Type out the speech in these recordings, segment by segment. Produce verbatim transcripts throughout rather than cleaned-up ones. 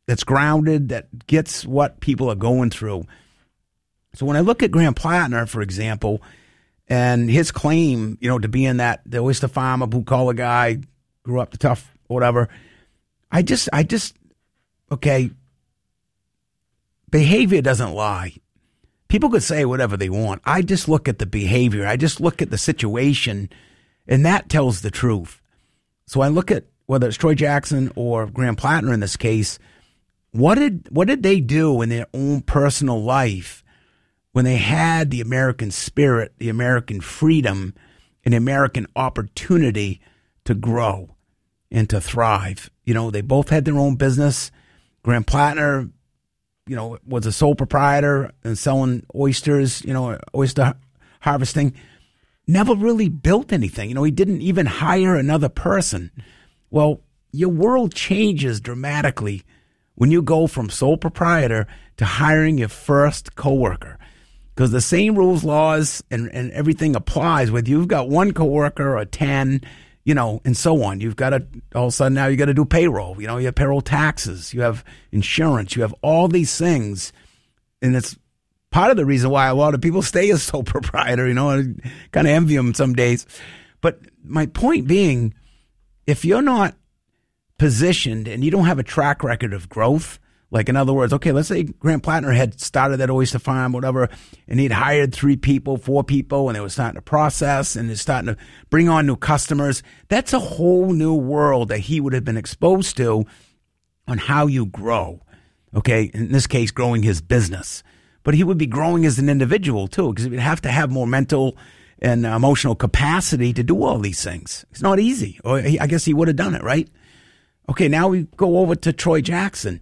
that's grounded, that gets what people are going through. So when I look at Graham Plattner, for example, and his claim, you know, to being that the oyster farmer, blue collar guy, grew up the tough, whatever. I just, I just, okay, behavior doesn't lie. People could say whatever they want. I just look at the behavior. I just look at the situation, and that tells the truth. So I look at whether it's Troy Jackson or Graham Plattner in this case, what did what did they do in their own personal life when they had the American spirit, the American freedom, and the American opportunity to grow and to thrive? You know, they both had their own business. Graham Plattner, you know, was a sole proprietor and selling oysters, you know, oyster harvesting. Never really built anything. You know, he didn't even hire another person. Well, your world changes dramatically when you go from sole proprietor to hiring your first coworker. Because the same rules, laws, and, and everything applies whether you've got one coworker or ten, you know, and so on. You've got to, all of a sudden now you got to do payroll. You know, you have payroll taxes, you have insurance, you have all these things. And it's part of the reason why a lot of people stay as sole proprietor, you know, I kind of envy them some days. But my point being, if you're not positioned and you don't have a track record of growth, like in other words, okay, let's say Graham Plattner had started that oyster farm, whatever, and he'd hired three people, four people, and they were starting to process and they're starting to bring on new customers. That's a whole new world that he would have been exposed to on how you grow. Okay, in this case, growing his business. But he would be growing as an individual too, because he'd have to have more mental and emotional capacity to do all these things. It's not easy. Or he, I guess he would have done it, right? Okay, now we go over to Troy Jackson.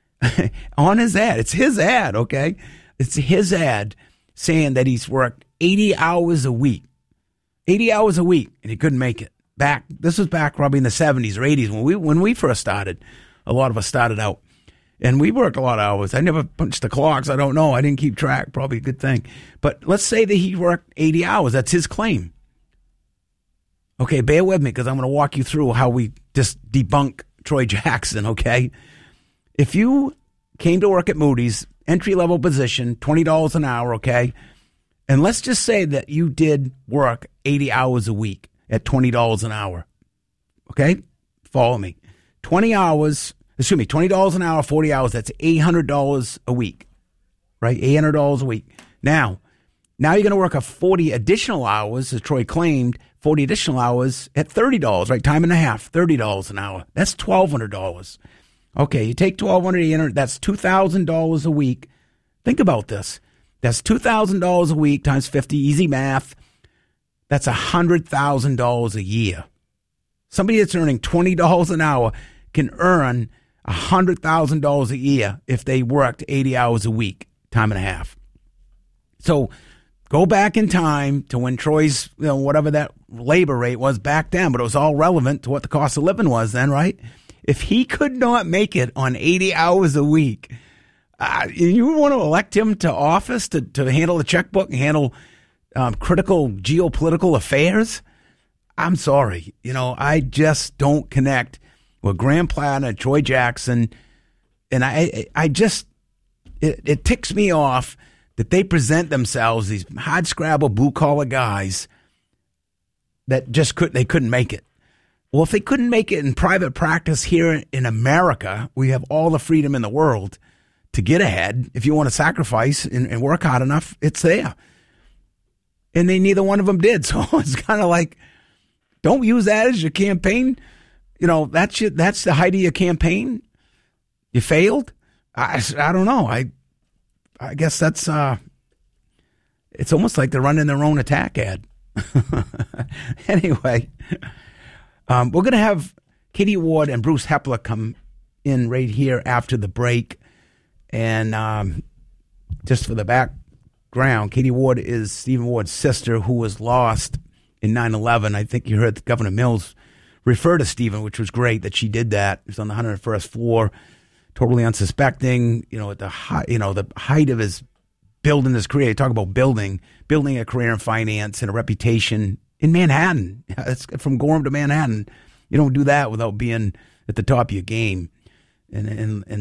On his ad, it's his ad, okay? It's his ad saying that he's worked eighty hours a week. eighty hours a week, and he couldn't make it. Back, this was back probably in the seventies or eighties when we when we first started. A lot of us started out. And we worked a lot of hours. I never punched the clocks. I don't know. I didn't keep track. Probably a good thing. But let's say that he worked eighty hours. That's his claim. Okay, bear with me because I'm going to walk you through how we just debunk Troy Jackson, okay? If you came to work at Moody's, entry-level position, twenty dollars an hour, okay? And let's just say that you did work eighty hours a week at twenty dollars an hour, okay? Follow me. twenty hours... Excuse me, twenty dollars an hour, forty hours, that's eight hundred dollars a week, right? eight hundred dollars a week. Now, now you're going to work a forty additional hours, as Troy claimed, forty additional hours at thirty dollars, right? Time and a half, thirty dollars an hour. That's twelve hundred dollars. Okay, you take twelve hundred dollars, that's two thousand dollars a week. Think about this. That's two thousand dollars a week times fifty, easy math. That's one hundred thousand dollars a year. Somebody that's earning twenty dollars an hour can earn one hundred thousand dollars a year if they worked eighty hours a week, time and a half. So go back in time to when Troy's, you know, whatever that labor rate was back then, but it was all relevant to what the cost of living was then, right? If he could not make it on eighty hours a week, uh, you want to elect him to office to, to handle the checkbook and handle um, critical geopolitical affairs? I'm sorry. You know, I just don't connect with Graham Plattner and Troy Jackson, and I, I just, it, it ticks me off that they present themselves, these hard scrabble blue collar guys that just could they couldn't make it. Well, if they couldn't make it in private practice here in America, we have all the freedom in the world to get ahead. If you want to sacrifice and, and work hard enough, it's there. And they neither one of them did, so it's kind of like, don't use that as your campaign. You know, that's your, that's the height of your campaign. You failed. I, I don't know. I I guess that's uh, it's almost like they're running their own attack ad. Anyway, um, we're going to have Katie Ward and Bruce Hepler come in right here after the break. And um, just for the background, Katie Ward is Stephen Ward's sister who was lost in nine eleven. I think you heard Governor Mills refer to Stephen, which was great that she did that. He was on the one hundred first floor, totally unsuspecting, you know, at the high, you know, the height of his building his career. Talk about building, building a career in finance and a reputation in Manhattan. It's from Gorham to Manhattan. You don't do that without being at the top of your game. And, and, and